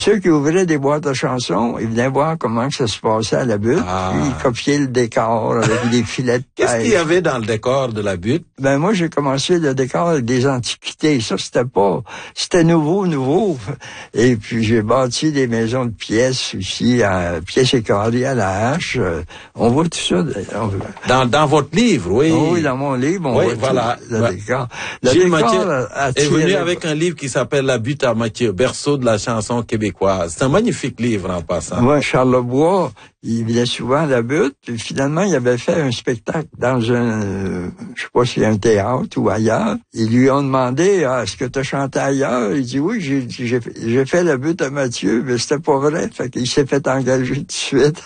Ceux qui ouvraient des boîtes à chansons, ils venaient voir comment que ça se passait à la butte, puis ils copiaient le décor avec des filets de pêche. Qu'est-ce qu'il y avait dans le décor de la butte? Ben moi, j'ai commencé le décor avec des antiquités. Ça, c'était nouveau. Et puis, j'ai bâti des maisons de pièces aussi, pièces et carrés à la hache. On voit tout ça. Dans votre livre, oui. Oui, dans mon livre, on voit voilà. tout le décor. Le Gilles décor Mathieu est venu avec un livre qui s'appelle La butte à Mathieu, berceau de la chanson québécoise. C'est un magnifique livre en passant. Ouais, Charles Lebois, il venait souvent à la butte, puis finalement, il avait fait un spectacle dans je sais pas si un théâtre ou ailleurs. Ils lui ont demandé, est-ce que tu as chanté ailleurs? Il dit, oui, j'ai fait la butte à Mathieu, mais c'était pas vrai. Fait qu'il s'est fait engager tout de suite.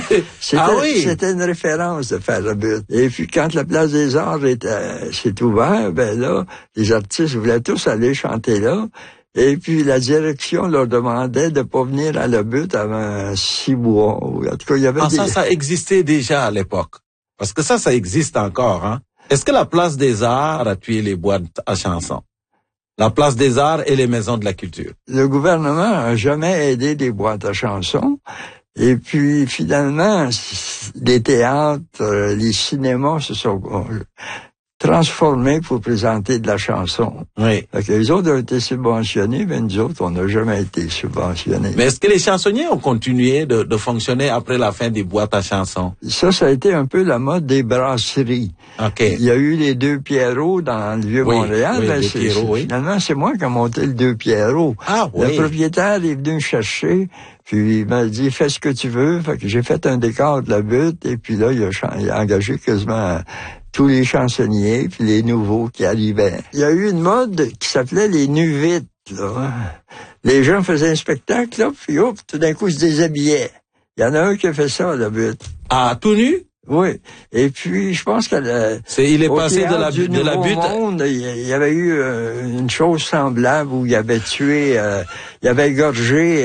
C'était une référence de faire la butte. Et puis, quand la Place des Arts s'est ouverte, ben là, les artistes voulaient tous aller chanter là. Et puis, la direction leur demandait de pas venir à la butte avant 6 mois. En tout cas, il y avait ça existait déjà à l'époque. Parce que ça existe encore, hein. Est-ce que la Place des Arts a tué les boîtes à chansons? La Place des Arts et les maisons de la culture. Le gouvernement a jamais aidé les boîtes à chansons. Et puis, finalement, les théâtres, les cinémas se sont transformés pour présenter de la chanson. Oui. Fait que les autres ont été subventionnés, mais nous autres, on n'a jamais été subventionnés. Mais est-ce que les chansonniers ont continué de fonctionner après la fin des boîtes à chansons? Ça a été un peu la mode des brasseries. Okay. Il y a eu les Deux Pierrots dans le Vieux-Montréal. Oui, finalement, c'est moi qui ai monté le Deux Pierrots. Ah, oui. Le propriétaire est venu me chercher, puis il m'a dit, fais ce que tu veux. Fait que j'ai fait un décor de la butte, et puis là, il a engagé quasiment tous les chansonniers, puis les nouveaux qui arrivaient. Il y a eu une mode qui s'appelait les nuvites, là. Les gens faisaient un spectacle, là, puis hop, tout d'un coup, ils se déshabillaient. Il y en a un qui a fait ça à la butte. Ah, tout nu? Oui. Et puis, je pense il est passé de la butte. Monde, il y avait eu une chose semblable où il avait tué, il avait égorgé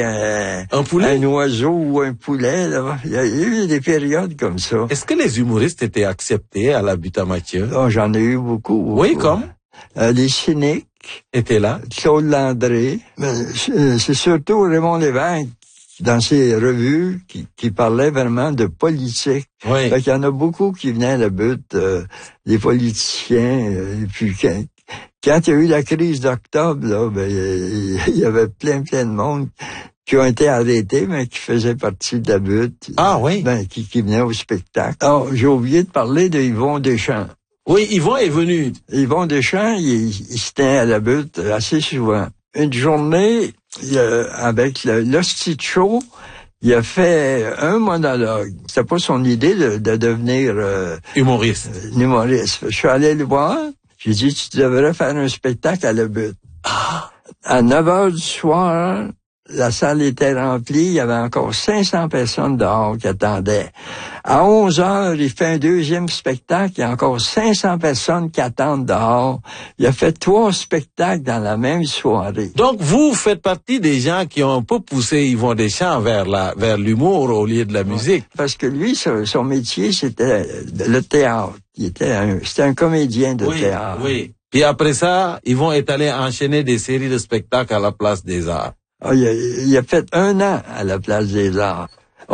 un oiseau ou un poulet. Là. Il y a eu des périodes comme ça. Est-ce que les humoristes étaient acceptés à la butte à Mathieu? Oh, j'en ai eu beaucoup. Oui, comme? Les cyniques étaient là. Claude Landré. C'est surtout Raymond Lévesque dans ses revues qui parlaient vraiment de politique. Oui. Fait qu'il y en a beaucoup qui venaient à la butte, des politiciens. Et puis quand il y a eu la crise d'octobre, là, ben il y avait plein de monde qui ont été arrêtés, mais qui faisaient partie de la butte. Ah oui. Ben, qui venaient au spectacle. Alors, j'ai oublié de parler de Yvon Deschamps. Oui, Yvon est venu. Yvon Deschamps, il se tenait à la butte assez souvent. Une journée, avec l'Hostie Show, il a fait un monologue. C'était pas son idée de devenir humoriste. Je suis allé le voir. J'ai dit, tu devrais faire un spectacle à la butte. Ah. À 9h du soir, la salle était remplie. Il y avait encore 500 personnes dehors qui attendaient. À 11h, il fait un deuxième spectacle. Il y a encore 500 personnes qui attendent dehors. Il a fait 3 spectacles dans la même soirée. Donc, vous faites partie des gens qui ont un peu poussé Yvon Deschamps vers l'humour au lieu de la musique. Parce que lui, son métier, c'était le théâtre. C'était un comédien de théâtre. Oui. Puis après ça, Yvon est allé enchaîner des séries de spectacles à la Place des Arts. Ah, il a fait 1 an à la Place des Arts.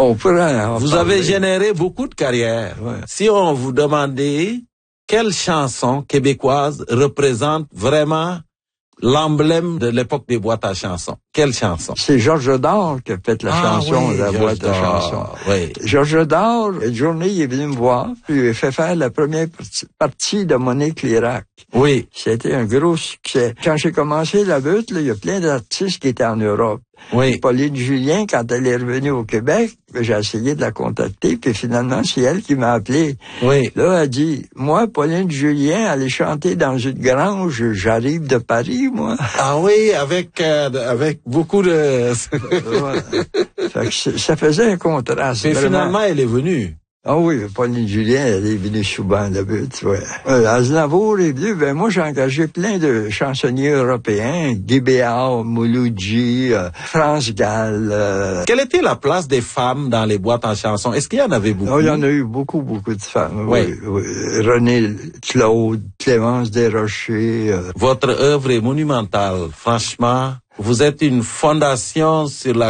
Vous avez généré beaucoup de carrières. Ouais. Si on vous demandait quelle chanson québécoise représente vraiment l'emblème de l'époque des boîtes à chansons, quelle chanson? C'est Georges Dard qui a fait la chanson de la boîte à chansons. Oui. Georges Dard, une journée, il est venu me voir, puis il a fait faire la première partie de Monique Lérac. Oui. C'était un gros succès. Quand j'ai commencé la butte, là, il y a plein d'artistes qui étaient en Europe. Oui. Pauline Julien, quand elle est revenue au Québec, j'ai essayé de la contacter, puis finalement, c'est elle qui m'a appelé. Oui. Là, elle dit, moi, Pauline Julien, aller chanter dans une grange, j'arrive de Paris, moi. Ah oui, avec beaucoup de... Fait que ça faisait un contraste. Mais vraiment. finalement, elle est venue. Ah oui, Pauline Julien, elle est venue souvent, la butte, ouais. Aznavour est venu, ben moi, j'ai engagé plein de chansonniers européens, Guy Béard, Mouloudji, France Gall. Quelle était la place des femmes dans les boîtes en chansons? Est-ce qu'il y en avait beaucoup? Oh, il y en a eu beaucoup de femmes. Oui. Oui. René Claude, Clémence Desrochers. Votre œuvre est monumentale. Franchement, vous êtes une fondation sur la